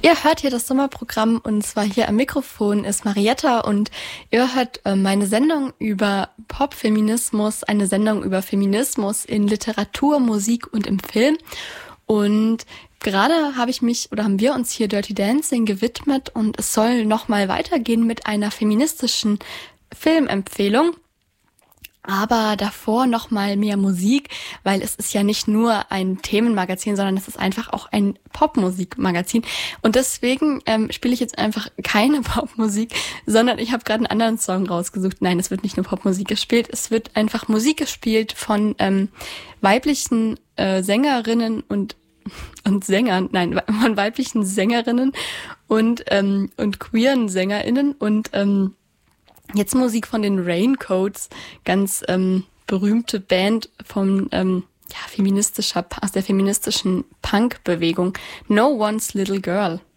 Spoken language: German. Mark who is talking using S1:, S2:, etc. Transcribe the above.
S1: Ihr hört hier das Sommerprogramm und zwar hier am Mikrofon ist Marietta und ihr hört meine Sendung über Popfeminismus, eine Sendung über Feminismus in Literatur, Musik und im Film. Und gerade haben wir uns hier Dirty Dancing gewidmet und es soll nochmal weitergehen mit einer feministischen Filmempfehlung. Aber davor noch mal mehr Musik, weil es ist ja nicht nur ein Themenmagazin, sondern es ist einfach auch ein Popmusikmagazin. Und deswegen spiele ich jetzt einfach keine Popmusik, sondern ich habe gerade einen anderen Song rausgesucht. Nein, es wird nicht nur Popmusik gespielt, es wird einfach Musik gespielt von weiblichen Sängerinnen und Sängern, nein, von weiblichen Sängerinnen und queeren SängerInnen und jetzt Musik von den Raincoats, ganz berühmte Band von aus der feministischen Punk-Bewegung. No One's Little Girl.